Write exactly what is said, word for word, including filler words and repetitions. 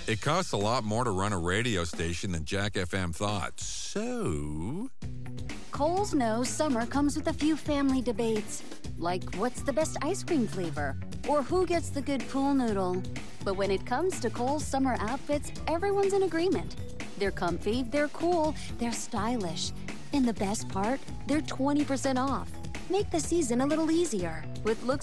It costs a lot more to run a radio station than Jack F M thought. So... Kohl's knows summer comes with a few family debates, like what's the best ice cream flavor, or who gets the good pool noodle. But when it comes to Kohl's summer outfits, everyone's in agreement. They're comfy, they're cool, they're stylish. And the best part, they're twenty percent off. Make the season a little easier with looks